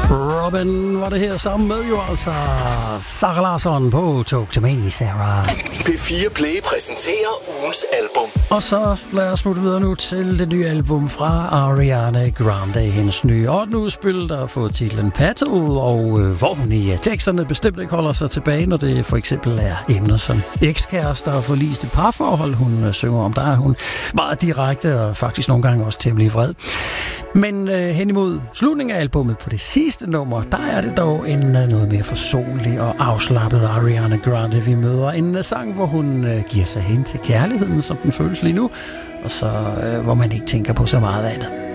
Robin var det her sammen med jo altså Sara Larsson på Talk to Me, Sarah. P4 Play præsenterer ugens album. Og så lad os smutte videre nu til det nye album fra Ariana Grande, hendes nye 8. udspil, der har fået titlen Petal, og hvor hun i teksterne bestemt ikke holder sig tilbage, når det for eksempel er emner som ekskærester og forliste parforhold, hun synger om. Der er hun meget direkte og faktisk nogle gange også temmelig vred. Men hen imod slutningen af albummet på det sidste nummer, der er det dog en noget mere forsonlig og afslappet Ariana Grande, vi møder. En sang, hvor hun giver sig hen til kærligheden, som den føles lige nu, og så hvor man ikke tænker på så meget andet.